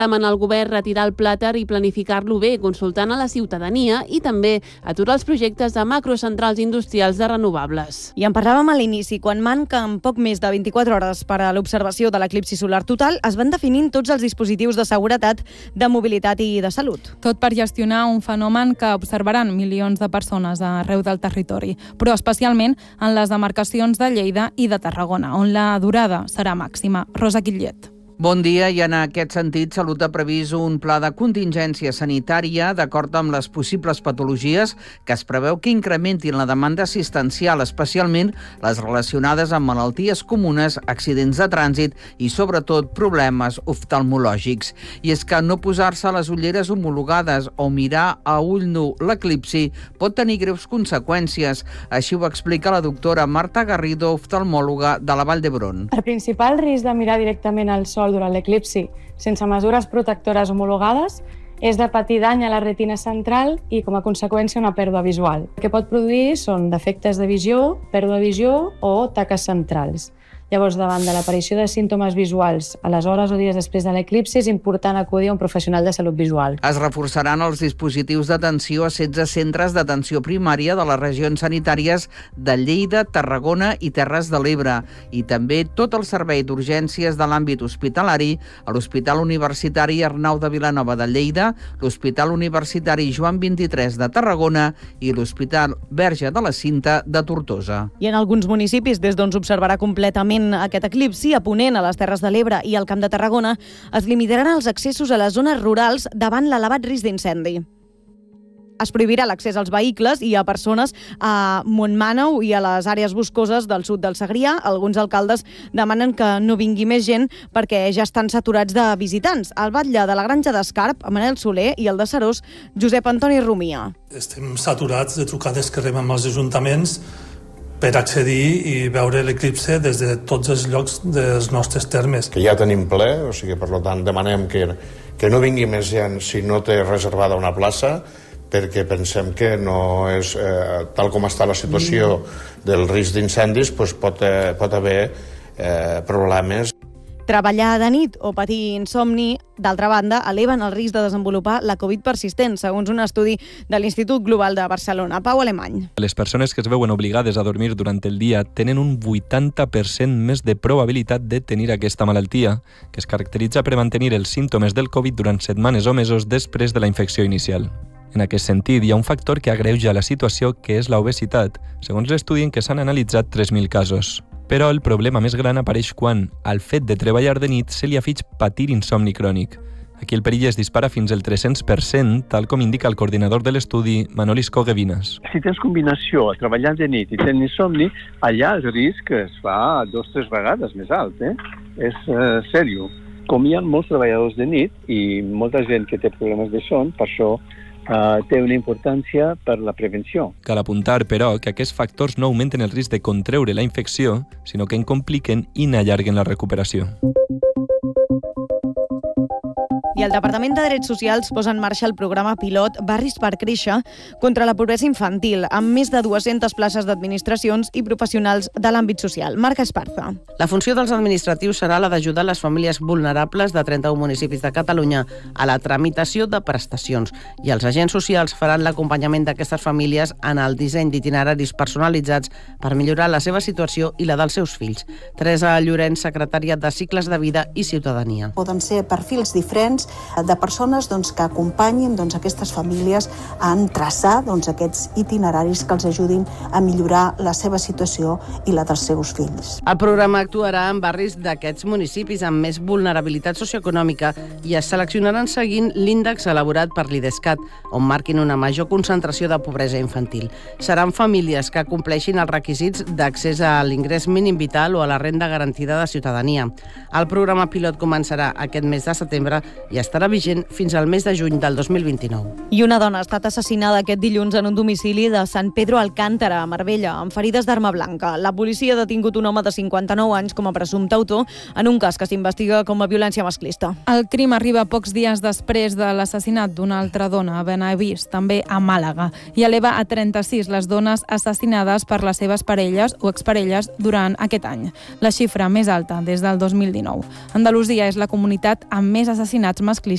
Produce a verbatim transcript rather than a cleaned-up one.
Demanen al govern retirar el plàter i planificar-lo bé, consultant a la ciutadania i també aturar els projectes de macrocentrals industrials de renovables. I en parlàvem a l'inici, quan manca en poc més de vint-i-quatre hores per a l'observació de l'eclipsi solar total, es van definint tots els dispositius de seguretat, de mobilitat i de salut. Tot per gestionar un fenomen que observaran milions de persones arreu del territori, però especialment en les demarcacions de Lleida i de Tarragona, on la durada serà màxima. Rosa Quillet. Bon dia, i en aquest sentit Salut ha previst un pla de contingència sanitària d'acord amb les possibles patologies que es preveu que incrementin la demanda assistencial, especialment les relacionades amb malalties comunes, accidents de trànsit i sobretot problemes oftalmològics. I és que no posar-se les ulleres homologades o mirar a ull nu l'eclipsi pot tenir greus conseqüències. Així ho explica la doctora Marta Garrido, oftalmòloga de la Vall d'Hebron. El principal risc de mirar directament al sol durant l'eclipsi sense mesures protectores homologades és de patir dany a la retina central i, com a conseqüència, una pèrdua visual. El que pot produir són defectes de visió, pèrdua de visió o taques centrals. Llavors, davant de l'aparició de símptomes visuals a les hores o dies després de l'eclipsi, és important acudir a un professional de salut visual. Es reforçaran els dispositius d'atenció a setze centres d'atenció primària de les regions sanitàries de Lleida, Tarragona i Terres de l'Ebre, i també tot el servei d'urgències de l'àmbit hospitalari a l'Hospital Universitari Arnau de Vilanova de Lleida, l'Hospital Universitari Joan vint-i-tres de Tarragona i l'Hospital Verge de la Cinta de Tortosa. I en alguns municipis, des d'on s'observarà completament aquest eclipsi, a Ponent, a les Terres de l'Ebre i al Camp de Tarragona, es limitaran els accessos a les zones rurals davant l'elevat risc d'incendi. Es prohibirà l'accés als vehicles i a persones a Montmàneu i a les àrees boscoses del sud del Segrià. Alguns alcaldes demanen que no vingui més gent perquè ja estan saturats de visitants. Al batlle de la Granja d'Escarp, Manel Soler, i el de Serós, Josep Antoni Rumia. Estem saturats de trucades que rebem als ajuntaments per accedir i veure l'eclipse des de tots els llocs dels nostres termes. Que ja tenim ple, o sigui, per tant, demanem que, que no vingui més gent si no té reservada una plaça, perquè pensem que no és, eh, tal com està la situació del risc d'incendis, doncs pot, eh, pot haver eh, problemes. Treballar de nit o patir insomni, d'altra banda, eleven el risc de desenvolupar la Covid persistent, segons un estudi de l'Institut Global de Barcelona. Pau Alemany. Les persones que es veuen obligades a dormir durant el dia tenen un vuitanta per cent més de probabilitat de tenir aquesta malaltia, que es caracteritza per mantenir els símptomes del Covid durant setmanes o mesos després de la infecció inicial. En aquest sentit, hi ha un factor que agreuja la situació, que és l'obesitat, segons l'estudi en què s'han analitzat tres mil casos. Però el problema més gran apareix quan, al fet de treballar de nit, se li afig patir insomni crònic. Aquí el perill es dispara fins al tres-cents per cent, tal com indica el coordinador de l'estudi, Manolis Coguevinas. Si tens combinació a treballar de nit i tens insomni, allà el risc es fa dos o tres vegades més alt. Eh? És uh, sèrio. Com hi ha molts treballadors de nit i molta gent que té problemes de son, per això Uh, té una importància per la prevenció. Cal apuntar, però, que aquests factors no augmenten el risc de contreure la infecció, sinó que en compliquen i n'allarguen la recuperació. I el Departament de Drets Socials posa en marxa el programa pilot Barris per Créixer contra la pobresa infantil, amb més de dues-centes places d'administracions i professionals de l'àmbit social. Marc Esparza. La funció dels administratius serà la d'ajudar les famílies vulnerables de trenta-un municipis de Catalunya a la tramitació de prestacions, i els agents socials faran l'acompanyament d'aquestes famílies en el disseny d'itineraris personalitzats per millorar la seva situació i la dels seus fills. Teresa Llorenç, secretària de Cicles de Vida i Ciutadania. Poden ser perfils diferents de persones doncs, que acompanyin doncs, aquestes famílies a traçar doncs, aquests itineraris que els ajudin a millorar la seva situació i la dels seus fills. El programa actuarà en barris d'aquests municipis amb més vulnerabilitat socioeconòmica i es seleccionaran seguint l'índex elaborat per l'IDESCAT, on marquin una major concentració de pobresa infantil. Seran famílies que compleixin els requisits d'accés a l'ingrés mínim vital o a la renda garantida de ciutadania. El programa pilot començarà aquest mes de setembre i estarà vigent fins al mes de juny del dos mil vint-i-nou. I una dona ha estat assassinada aquest dilluns en un domicili de Sant Pedro Alcántara, a Marbella, amb ferides d'arma blanca. La policia ha detingut un home de cinquanta-nou anys com a presumpte autor en un cas que s'investiga com a violència masclista. El crim arriba pocs dies després de l'assassinat d'una altra dona a Benavís, també a Màlaga, i eleva a trenta-sis les dones assassinades per les seves parelles o exparelles durant aquest any, la xifra més alta des del dos mil dinou. Andalusia és la comunitat amb més assassinats masclistes